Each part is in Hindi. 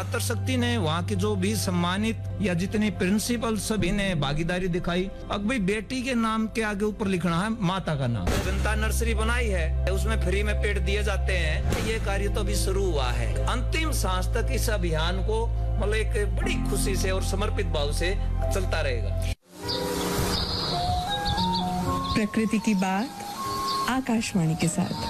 मातृशक्ति ने, वहाँ की जो भी सम्मानित या जितने प्रिंसिपल सभी ने भागीदारी दिखाई। अब भाई बेटी के नाम के आगे ऊपर लिखना है माता का नाम। जनता नर्सरी बनाई है, उसमें फ्री में पेड़ दिए जाते हैं। ये कार्य तो अभी शुरू हुआ है। अंतिम सांस तक इस अभियान को मतलब एक बड़ी खुशी से और समर्पित भाव से चलता रहेगा। प्रकृति की बात आकाशवाणी के साथ।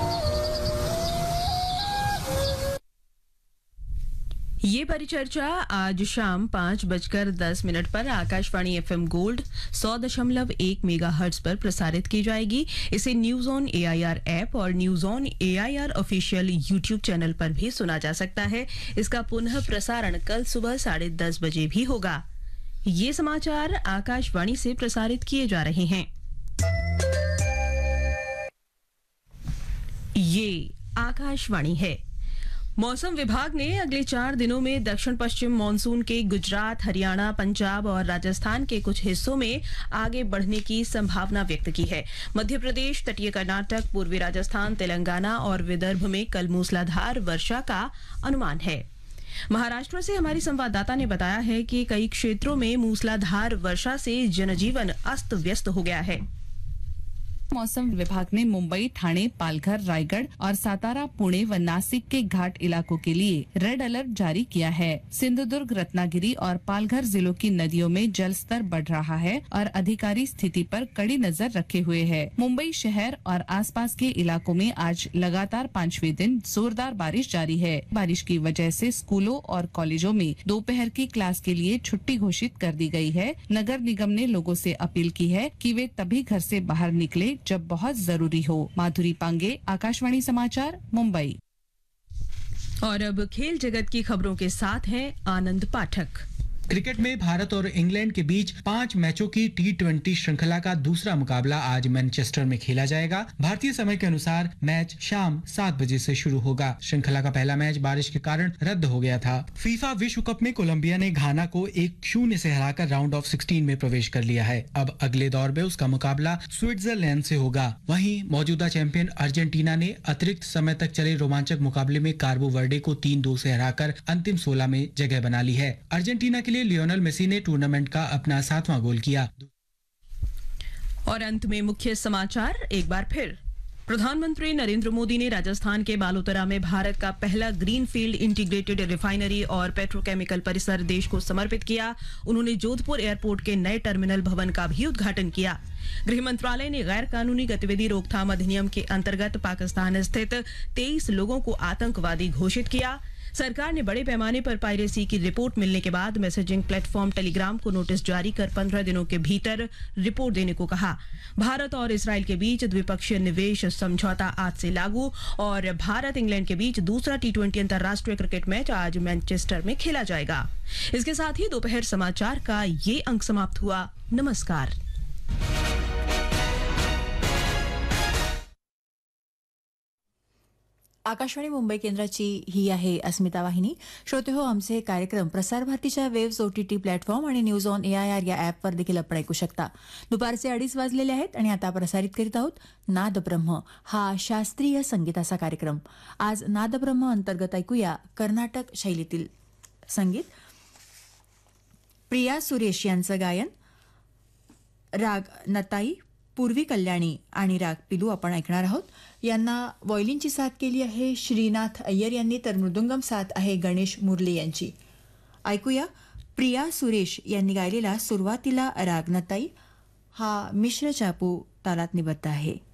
ये परिचर्चा आज शाम 5:10 पर आकाशवाणी FM गोल्ड 100.1 मेगाहर्ट्ज पर प्रसारित की जाएगी। इसे न्यूज ऑन AIR ऐप और news on AIR official YouTube channel पर भी सुना जा सकता है। इसका पुनः प्रसारण कल सुबह 10:30 बजे भी होगा। ये समाचार आकाशवाणी से प्रसारित किए जा रहे हैं। ये आकाशवाणी है। मौसम विभाग ने अगले 4 दिनों में दक्षिण पश्चिम मानसून के गुजरात, हरियाणा, पंजाब और राजस्थान के कुछ हिस्सों में आगे बढ़ने की संभावना व्यक्त की है। मध्य प्रदेश, तटीय कर्नाटक, पूर्वी राजस्थान, तेलंगाना और विदर्भ में कल मूसलाधार वर्षा का अनुमान है। महाराष्ट्र से हमारी संवाददाता ने बताया है कि कई क्षेत्रों में मूसलाधार वर्षा से जनजीवन अस्त व्यस्त हो गया है। मौसम विभाग ने मुंबई, ठाणे, पालघर, रायगढ़ और सातारा, पुणे व नासिक के घाट इलाकों के लिए रेड अलर्ट जारी किया है। सिंधुदुर्ग, रत्नागिरी और पालघर जिलों की नदियों में जल स्तर बढ़ रहा है और अधिकारी स्थिति पर कड़ी नजर रखे हुए हैं। मुंबई शहर और आसपास के इलाकों में आज लगातार 5वें दिन जोरदार बारिश जारी है। बारिश की वजह से स्कूलों और कॉलेजों में दोपहर की क्लास के लिए छुट्टी घोषित कर दी गई है। नगर निगम ने लोगों से अपील की है कि वे तभी घर से बाहर निकले जब बहुत जरूरी हो। माधुरी पांगे, आकाशवाणी समाचार, मुंबई। और अब खेल जगत की खबरों के साथ हैं आनंद पाठक। क्रिकेट में भारत और इंग्लैंड के बीच 5 मैचों की T20 श्रृंखला का दूसरा मुकाबला आज मैनचेस्टर में खेला जाएगा। भारतीय समय के अनुसार मैच शाम 7 बजे से शुरू होगा। श्रृंखला का पहला मैच बारिश के कारण रद्द हो गया था। फीफा विश्व कप में कोलंबिया ने घाना को 1-0 से हराकर राउंड ऑफ 16 में प्रवेश कर लिया है। अब अगले दौर में उसका मुकाबला स्विट्जरलैंड से होगा। वहीं मौजूदा चैंपियन अर्जेंटीना ने अतिरिक्त समय तक चले रोमांचक मुकाबले में कार्बो वर्डे को 3-2 से हराकर अंतिम 16 में जगह बना ली है। अर्जेंटीना के लिए लियोनेल मेसी ने टूर्नामेंट का अपना 7वां गोल किया। और अंत में मुख्य समाचार एक बार फिर। प्रधानमंत्री नरेंद्र मोदी ने राजस्थान के बालोतरा में भारत का पहला ग्रीनफील्ड इंटीग्रेटेड रिफाइनरी और पेट्रोकेमिकल परिसर देश को समर्पित किया। उन्होंने जोधपुर एयरपोर्ट के नए टर्मिनल भवन का भी उद्घाटन किया। गृह मंत्रालय ने गैर कानूनी गतिविधि रोकथाम अधिनियम के अंतर्गत पाकिस्तान स्थित 23 लोगों को आतंकवादी घोषित किया। सरकार ने बड़े पैमाने पर पायरेसी की रिपोर्ट मिलने के बाद मैसेजिंग प्लेटफॉर्म टेलीग्राम को नोटिस जारी कर 15 दिनों के भीतर रिपोर्ट देने को कहा। भारत और इसराइल के बीच द्विपक्षीय निवेश समझौता आज से लागू। और भारत इंग्लैंड के बीच दूसरा T20 अंतर्राष्ट्रीय क्रिकेट मैच आज मैनचेस्टर में खेला जाएगा। इसके साथ ही दोपहर समाचार का ये अंक समाप्त हुआ। नमस्कार। आकाशवाणी मुंबई केंद्राची ही आहे अस्मिता वाहिनी. श्रोते हो, आमचे हे कार्यक्रम प्रसार भारतीच्या वेव्स OTT प्लॅटफॉर्म आणि न्यूज ऑन AIR या ॲपवर देखील आपण ऐकू शकता. दुपारचे 2:30 वाजलेले आहेत आणि आता प्रसारित करीत आहोत नादब्रह्म हा शास्त्रीय संगीताचा कार्यक्रम. आज नादब्रह्म अंतर्गत ऐकूया कर्नाटक शैलीतील संगीत. प्रिया सुरेश यांचं गायन, राग नताई, पूर्वी कल्याणी आणि राग पिलू आपण ऐकणार आहोत. यांना वॉयलिनची साथ केली आहे श्रीनाथ अय्यर यांनी, तर मृदुंगम साथ आहे गणेश मुरली यांची. ऐकूया प्रिया सुरेश यांनी गायलेला सुरुवातीला राग नताई. हा मिश्र चापू तालात निबद्ध आहे.